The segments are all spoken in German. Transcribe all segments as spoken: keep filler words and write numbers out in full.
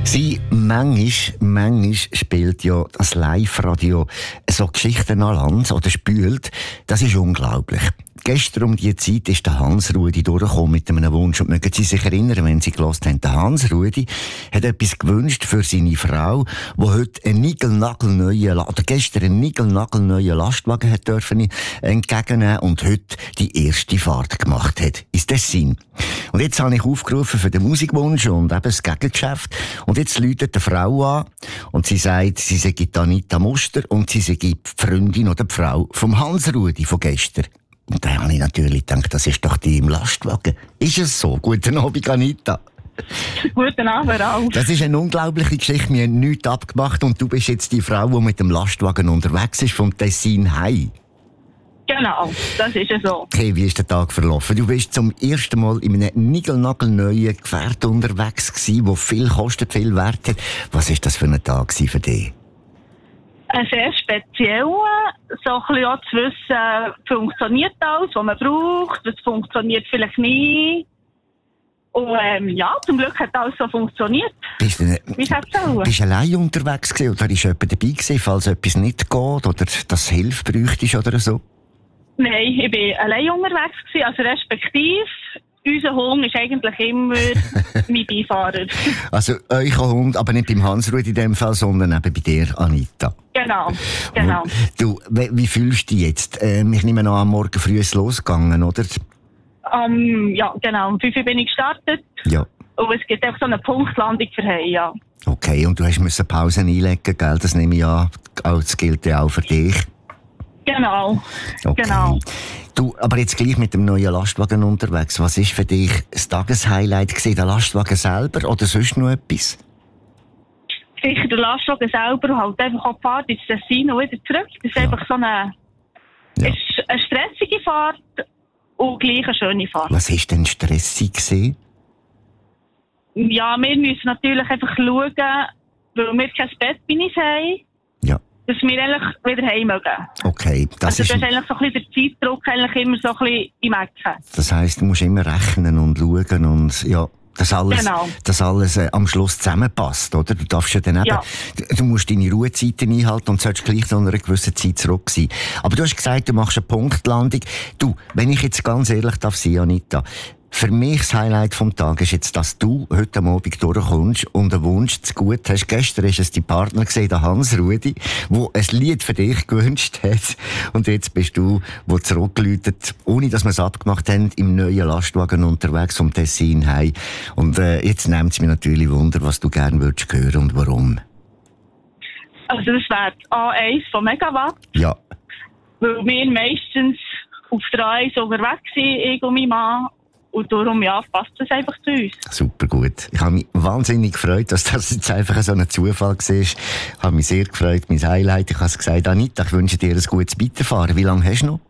Sie, manchmal, manchmal spielt ja das Live-Radio so Geschichten an Land oder spült. Das ist unglaublich. Gestern um diese Zeit ist der Hans-Rudi durchgekommen mit einem Wunsch. Und mögen Sie sich erinnern, wenn Sie gehört haben, der Hans-Rudi hat etwas gewünscht für seine Frau, die heute einen niegelnagelneuen, oder gestern einen niegelnagelneuen Lastwagen hat dürfen entgegennehmen und heute die erste Fahrt gemacht hat ins Tessin. Und jetzt habe ich aufgerufen für den Musikwunsch und eben das Gegengeschäft. Und jetzt läutet die Frau an und sie sagt, sie sei die Anita Muster und sie sei die Freundin oder die Frau vom Hans-Rudi von gestern. Und da habe ich natürlich gedacht, das ist doch die im Lastwagen. Ist es so? Guten Abend, Anita. Guten Abend auch. Das ist eine unglaubliche Geschichte. Wir haben nichts abgemacht und du bist jetzt die Frau, die mit dem Lastwagen unterwegs ist, vom Tessin heim. Genau, das ist es so. Hey, wie ist der Tag verlaufen? Du bist zum ersten Mal in einem niegelnagelneuen Gefährt unterwegs gewesen, das viel kostet, viel Wert hat. Was war das für ein Tag für dich? Ein sehr spezieller, so ein bisschen auch zu wissen, funktioniert alles, was man braucht, was funktioniert vielleicht nie. Und ähm, ja, zum Glück hat alles so funktioniert. Bist du, wie es sollen. Bist du allein unterwegs gewesen, oder ist jemand dabei gewesen, falls etwas nicht geht oder das Hilfe bräuchtest oder so? Nein, ich war allein unterwegs gewesen, also respektive, unser Hund ist eigentlich immer mein Beifahrer. Also euer Hund, aber nicht beim Hans-Rudi in dem Fall, sondern eben bei dir, Anita. Genau, genau. Und du, wie, wie fühlst du dich jetzt? Ähm, ich nehme an, am Morgen früh ist es losgegangen, oder? Um, ja, genau. Um fünf Uhr bin ich gestartet. Ja. Und es gibt einfach so eine Punktlandung für heim, ja. Okay, und du hast müssen Pausen einlegen, gell? Das nehme ich an. Das gilt ja auch für dich. Genau, okay. genau. Du, aber jetzt gleich mit dem neuen Lastwagen unterwegs. Was ist für dich das Tageshighlight gewesen? Der Lastwagen selber oder sonst noch etwas? Sicher der Lastwagen selber und halt einfach auch die Fahrt ins Tessin und wieder zurück. Das ist ja. einfach so eine, ja. ist eine stressige Fahrt und gleich eine schöne Fahrt. Was war denn stressig gewesen? Ja, wir müssen natürlich einfach schauen, weil wir kein Bett bei uns haben. Ja. Dass wir eigentlich wieder heim mögen. Okay, das also ist... Also das ist eigentlich so ein bisschen der Zeitdruck eigentlich immer so ein bisschen im Ecken. Das heisst, du musst immer rechnen und schauen und ja, dass alles, genau. dass alles äh, am Schluss zusammenpasst, oder? Du darfst ja dann eben, ja. du, du musst deine Ruhezeiten einhalten und sollst gleich noch einer gewissen Zeit zurück sein. Aber du hast gesagt, du machst eine Punktlandung. Du, wenn ich jetzt ganz ehrlich darf sein, Anita, für mich das Highlight vom Tag ist jetzt, dass du heute am Abend durchkommst und einen Wunsch zu gut hast. Gestern ist es dein Partner gesehen, der Hans-Rudi, der ein Lied für dich gewünscht hat. Und jetzt bist du, der zurückgeläutet, ohne dass wir es abgemacht haben, im neuen Lastwagen unterwegs vom Tessin heim. Und äh, jetzt nimmt es mich natürlich Wunder, was du gerne würdest hören und warum. Also das wäre A eins von Megawatt. Ja. Weil wir meistens auf der A eins unterwegs sind, ich und mein Mann. Und darum, ja, passt das einfach zu uns. Super gut. Ich habe mich wahnsinnig gefreut, dass das jetzt einfach so ein Zufall war. Ich habe mich sehr gefreut, mein Highlight. Ich habe gesagt, Anita, ich wünsche dir ein gutes Weiterfahren. Wie lange hast du noch?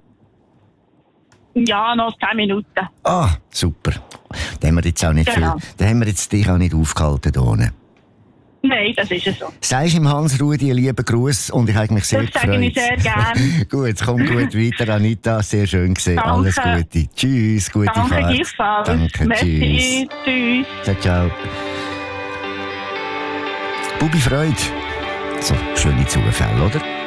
Ja, noch zehn Minuten. Ah, super. Dann haben wir jetzt auch nicht genau. viel. Dann haben wir jetzt dich auch nicht aufgehalten hier ohne. Nein, das ist es so. Sagst du ihm Hans-Rudi einen lieben Gruß und ich habe mich sehr das gefreut. Das sage ich sehr gerne. Gut, komm gut weiter, Anita. Sehr schön gesehen. Danke. Alles Gute. Tschüss, gute Danke, Fahrt. gleichfalls. Danke, Merci. tschüss. Tschüss. Ciao, ciao. Bubi Freude. So, schöne Zufälle, oder?